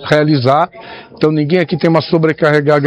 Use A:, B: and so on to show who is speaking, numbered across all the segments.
A: realizar. Então ninguém aqui tem uma sobrecarga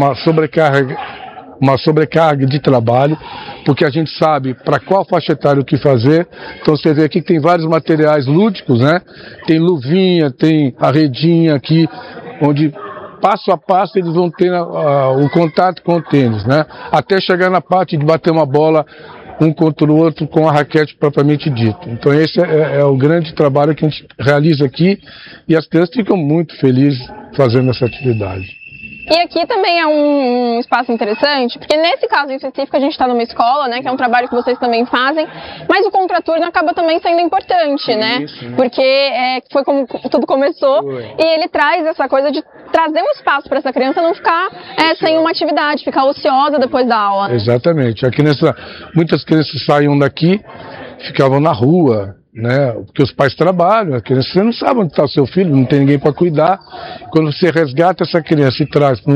A: de trabalho, porque a gente sabe para qual faixa etária o que fazer. Então você vê aqui que tem vários materiais lúdicos, né? Tem luvinha, tem a redinha aqui, onde passo a passo eles vão ter o contato com o tênis, né? Até chegar na parte de bater uma bola um contra o outro com a raquete propriamente dita. Então esse é o grande trabalho que a gente realiza aqui e as crianças ficam muito felizes fazendo essa atividade.
B: E aqui também é um espaço interessante, porque nesse caso em específico a gente está numa escola, né, que é um trabalho que vocês também fazem, mas o contraturno acaba também sendo importante, sim, né? Sim. Porque foi como tudo começou, e ele traz essa coisa de trazer um espaço para essa criança não ficar sem uma atividade, ficar ociosa depois da aula. Né?
A: Exatamente. Muitas crianças saíam daqui, ficavam na rua, né? Porque os pais trabalham, a criança, você não sabe onde está o seu filho, não tem ninguém para cuidar. Quando você resgata essa criança e traz para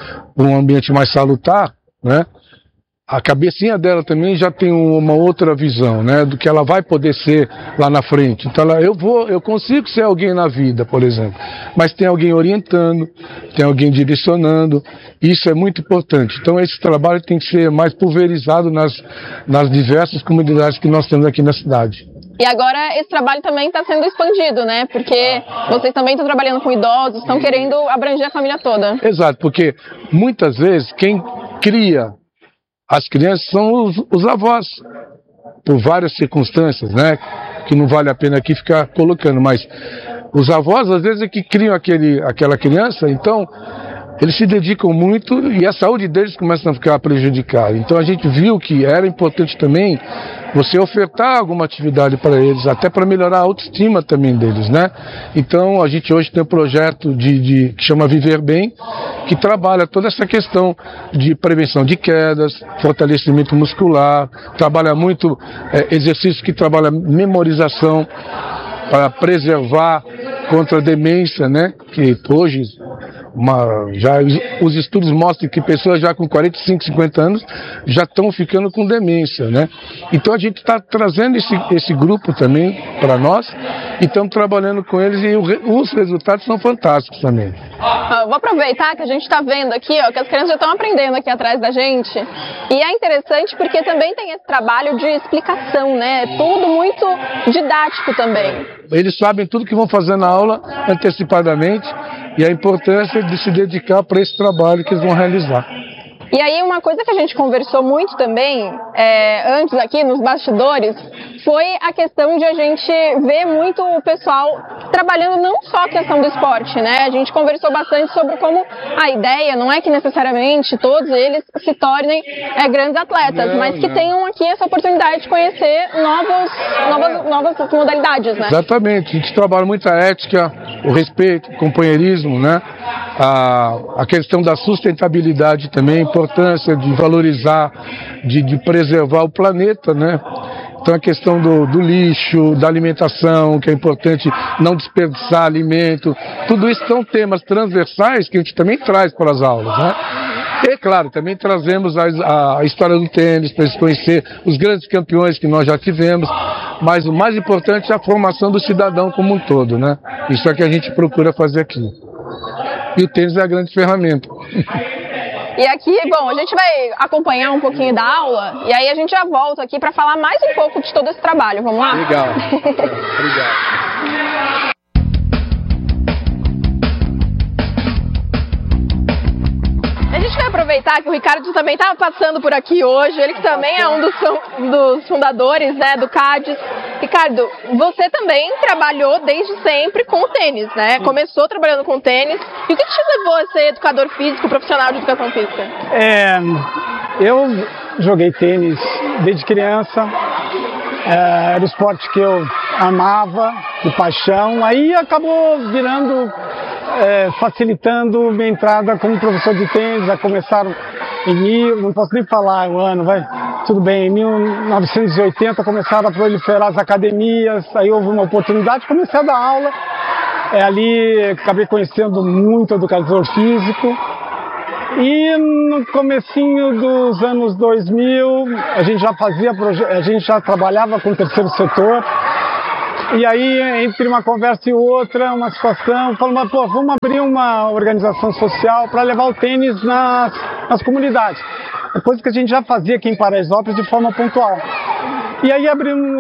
A: um ambiente mais salutar, né? A cabecinha dela também já tem uma outra visão, né? Do que ela vai poder ser lá na frente. Então eu consigo ser alguém na vida, por exemplo, mas tem alguém orientando, tem alguém direcionando, isso é muito importante. Então esse trabalho tem que ser mais pulverizado nas diversas comunidades que nós temos aqui na cidade.
B: E agora esse trabalho também está sendo expandido, né? Porque vocês também estão trabalhando com idosos, estão querendo abranger a família toda.
A: Exato, porque muitas vezes quem cria as crianças são os avós, por várias circunstâncias, né? Que não vale a pena aqui ficar colocando, mas os avós às vezes é que criam aquela criança, então eles se dedicam muito e a saúde deles começa a ficar prejudicada. Então a gente viu que era importante também você ofertar alguma atividade para eles, até para melhorar a autoestima também deles, né? Então a gente hoje tem um projeto que chama Viver Bem, que trabalha toda essa questão de prevenção de quedas, fortalecimento muscular, trabalha muito exercícios que trabalham memorização para preservar contra a demência, né? Que hoje os estudos mostram que pessoas já com 45, 50 anos já estão ficando com demência, né? Então a gente está trazendo esse grupo também para nós e estamos trabalhando com eles e os resultados são fantásticos também.
B: Vou aproveitar que a gente está vendo aqui, ó, que as crianças já estão aprendendo aqui atrás da gente, e é interessante porque também tem esse trabalho de explicação, né? Tudo muito didático também.
A: Eles sabem tudo que vão fazer na aula antecipadamente e a importância de se dedicar para esse trabalho que eles vão realizar.
B: E aí uma coisa que a gente conversou muito também, antes aqui nos bastidores, foi a questão de a gente ver muito o pessoal trabalhando não só a questão do esporte, né? A gente conversou bastante sobre como a ideia não é que necessariamente todos eles se tornem grandes atletas, mas que tenham aqui essa oportunidade de conhecer novas modalidades, né?
A: Exatamente, a gente trabalha muito a ética, o respeito, o companheirismo, né? A questão da sustentabilidade também, a importância de valorizar, de preservar o planeta, né? Então a questão do lixo, da alimentação, que é importante não desperdiçar alimento, tudo isso são temas transversais que a gente também traz para as aulas, né? E claro, também trazemos a história do tênis, para eles conhecer os grandes campeões que nós já tivemos, mas o mais importante é a formação do cidadão como um todo, né? Isso é que a gente procura fazer aqui. E o tênis é a grande ferramenta.
B: E aqui, bom, a gente vai acompanhar um pouquinho da aula e aí a gente já volta aqui para falar mais um pouco de todo esse trabalho. Vamos lá?
A: Legal. Obrigado.
B: A gente vai aproveitar que o Ricardo também está passando por aqui hoje, ele que também é um dos fundadores, né, do CADES. Ricardo, você também trabalhou desde sempre com o tênis, né? Sim. Começou trabalhando com tênis. E o que te levou a ser educador físico, profissional de educação física?
C: Eu joguei tênis desde criança. Era o esporte que eu amava, de paixão. Aí acabou facilitando minha entrada como professor de tênis. A começar não posso nem falar o ano, tudo bem, em 1980 começaram a proliferar as academias, aí houve uma oportunidade, comecei a dar aula, ali acabei conhecendo muito educador físico, e no comecinho dos anos 2000 a gente já trabalhava com o terceiro setor, E aí, entre uma conversa e outra, uma situação, falamos, pô, vamos abrir uma organização social para levar o tênis nas comunidades. É coisa que a gente já fazia aqui em Paraisópolis de forma pontual. E aí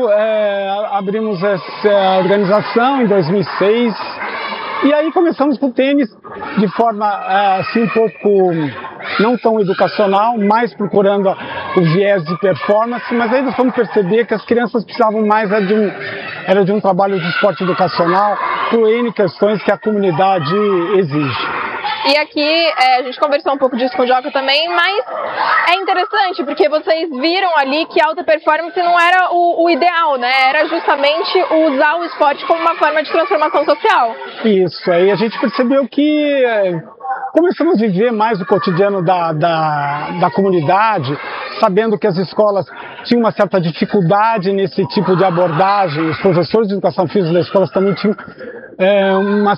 C: abrimos essa organização em 2006. E aí começamos com o tênis de forma assim um pouco não tão educacional, mais procurando o viés de performance, mas aí nós vamos perceber que as crianças precisavam mais era de um trabalho de esporte educacional por N questões que a comunidade exige.
B: E aqui a gente conversou um pouco disso com o Joca também, mas é interessante porque vocês viram ali que alta performance não era o ideal, né? Era justamente usar o esporte como uma forma de transformação social.
C: Isso, aí a gente percebeu que começamos a viver mais o cotidiano da comunidade, sabendo que as escolas tinham uma certa dificuldade nesse tipo de abordagem, os professores de educação física das escolas também tinham uma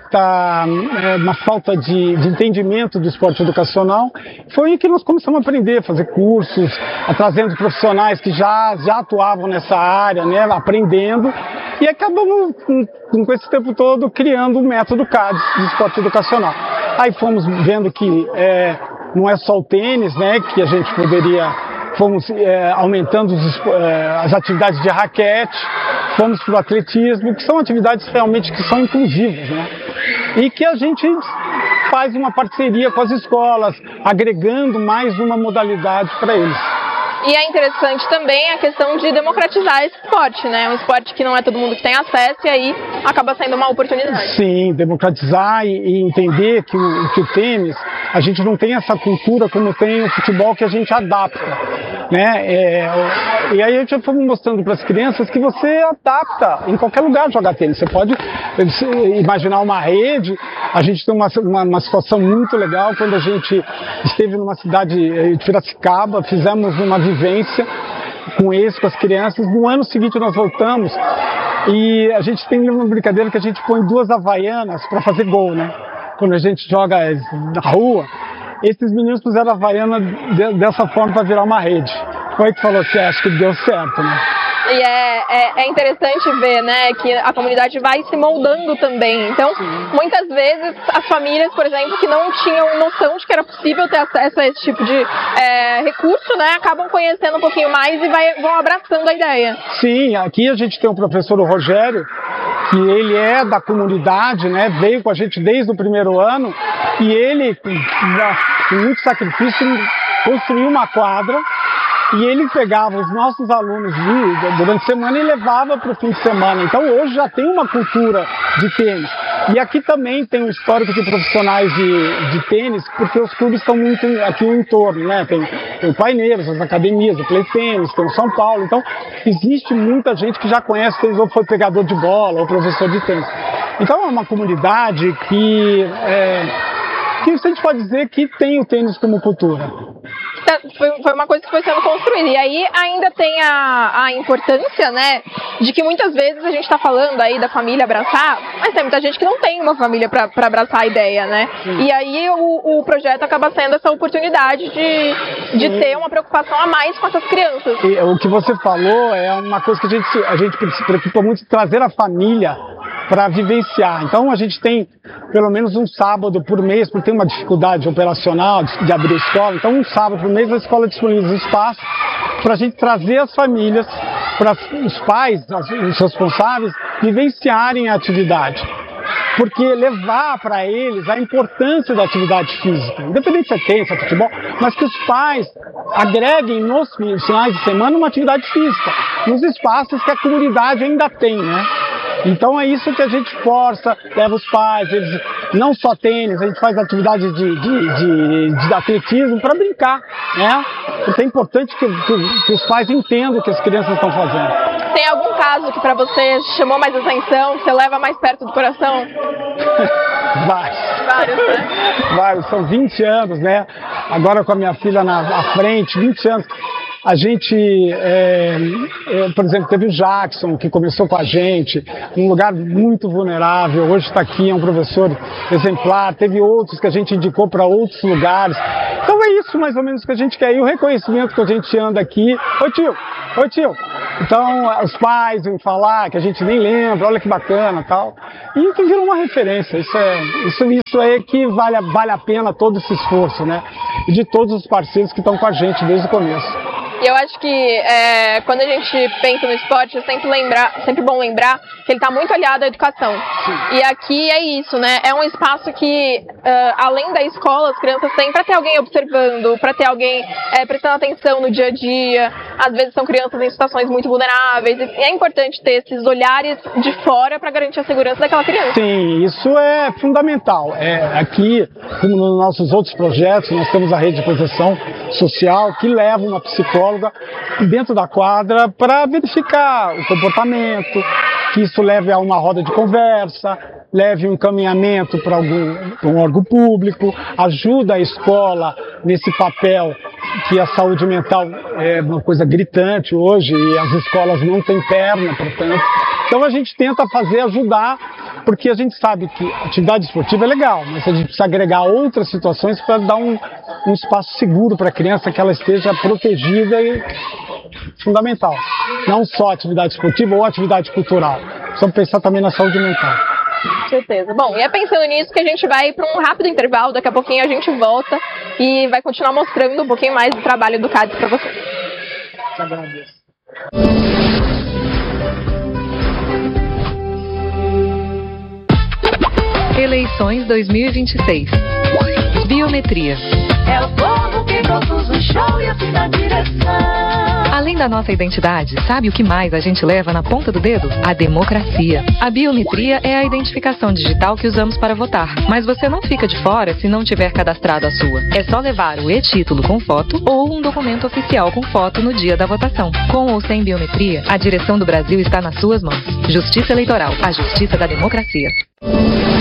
C: falta de entendimento do esporte educacional. Foi aí que nós começamos a aprender, a fazer cursos, trazendo profissionais que já atuavam nessa área, né, aprendendo, e acabamos com esse tempo todo criando o método CADES de esporte educacional. Aí fomos vendo que não é só o tênis, né, que a gente fomos aumentando as atividades de raquete, fomos para o atletismo, que são atividades realmente que são inclusivas, né? E que a gente faz uma parceria com as escolas, agregando mais uma modalidade para eles.
B: E é interessante também a questão de democratizar esse esporte, né? Um esporte que não é todo mundo que tem acesso e aí acaba sendo uma oportunidade.
C: Sim, democratizar e entender que o tênis, a gente não tem essa cultura como tem o futebol que a gente adapta, né? E aí a gente foi mostrando para as crianças que você adapta em qualquer lugar jogar tênis. Você pode imaginar uma rede. A gente tem uma situação muito legal quando a gente esteve numa cidade de Piracicaba, fizemos uma vivência com as crianças. No ano seguinte nós voltamos e a gente tem uma brincadeira que a gente põe 2 havaianas para fazer gol, né? Quando a gente joga na rua, esses meninos puseram a havaiana dessa forma para virar uma rede. Como é que falou que acho que deu certo, né?
B: E é interessante ver, né, que a comunidade vai se moldando também. Então, muitas vezes, as famílias, por exemplo, que não tinham noção de que era possível ter acesso a esse tipo de recurso, né, acabam conhecendo um pouquinho mais e vão abraçando a ideia.
C: Sim, aqui a gente tem o professor Rogério, que ele é da comunidade, né, veio com a gente desde o primeiro ano, e ele, com muito sacrifício, construiu uma quadra. E ele pegava os nossos alunos durante a semana e levava para o fim de semana. Então hoje já tem uma cultura de tênis. E aqui também tem um histórico de profissionais de tênis, porque os clubes estão muito aqui no entorno, né? Tem o Paineiros, as academias, o Play Tênis, tem o São Paulo. Então existe muita gente que já conhece tênis, ou foi pegador de bola, ou professor de tênis. Então é uma comunidade que a gente pode dizer que tem o tênis como cultura.
B: Foi uma coisa que foi sendo construída. E aí ainda tem a importância, né, de que muitas vezes a gente está falando aí da família abraçar, mas tem muita gente que não tem uma família para abraçar a ideia, né? Sim. E aí o projeto acaba sendo essa oportunidade de ter uma preocupação a mais com essas crianças.
C: E o que você falou é uma coisa que a gente se preocupa muito de trazer a família para vivenciar. Então a gente tem pelo menos um sábado por mês, porque tem uma dificuldade operacional de abrir a escola, então um sábado por mês a escola disponibiliza espaço para a gente trazer as famílias, para os pais, os responsáveis, vivenciarem a atividade. Porque levar para eles a importância da atividade física, independente se é tênis, se é futebol, mas que os pais agreguem nos finais de semana uma atividade física, nos espaços que a comunidade ainda tem, né? Então é isso que a gente força, leva os pais, eles não só tênis, a gente faz atividades de atletismo para brincar, né? Porque é importante que os pais entendam o que as crianças estão fazendo.
B: Tem algum caso que para você chamou mais atenção, que você leva mais perto do coração?
C: Vários, né? Vários, são 20 anos, né? Agora com a minha filha na frente, 20 anos. A gente, por exemplo, teve o Jackson, que começou com a gente, num lugar muito vulnerável, hoje está aqui, é um professor exemplar, teve outros que a gente indicou para outros lugares. Então é isso mais ou menos que a gente quer, e o reconhecimento que a gente anda aqui. Oi tio, Então, os pais vêm falar que a gente nem lembra, olha que bacana, tal. E isso virou uma referência. Isso é que vale a pena todo esse esforço, né? E de todos os parceiros que estão com a gente desde o começo.
B: E eu acho que quando a gente pensa no esporte, é sempre bom lembrar que ele está muito aliado à educação. Sim. E aqui é isso, né? É um espaço que, além da escola, as crianças têm para ter alguém observando, para ter alguém prestando atenção no dia a dia. Às vezes são crianças em situações muito vulneráveis. E é importante ter esses olhares de fora para garantir a segurança daquela criança.
C: Sim, isso é fundamental. Aqui, como nos nossos outros projetos, nós temos a rede de proteção social que leva uma psicóloga dentro da quadra para verificar o comportamento, que isso leve a uma roda de conversa, leve um encaminhamento para um órgão público, ajuda a escola nesse papel que a saúde mental é uma coisa gritante hoje e as escolas não têm perna, portanto. Então a gente tenta ajudar, porque a gente sabe que atividade esportiva é legal, mas a gente precisa agregar outras situações para dar um espaço seguro para a criança, que ela esteja protegida e fundamental. Não só atividade esportiva ou atividade cultural. Precisamos pensar também na saúde mental.
B: Com certeza. Bom, e é pensando nisso que a gente vai para um rápido intervalo, daqui a pouquinho a gente volta e vai continuar mostrando um pouquinho mais do trabalho do CADES para vocês.
C: Te agradeço.
D: Eleições 2026. Biometria.
E: É o povo que produz o show e assim na direção.
D: Além da nossa identidade, sabe o que mais a gente leva na ponta do dedo? A democracia. A biometria é a identificação digital que usamos para votar. Mas você não fica de fora se não tiver cadastrado a sua. É só levar o e-título com foto ou um documento oficial com foto no dia da votação. Com ou sem biometria, a direção do Brasil está nas suas mãos. Justiça Eleitoral, a justiça da democracia.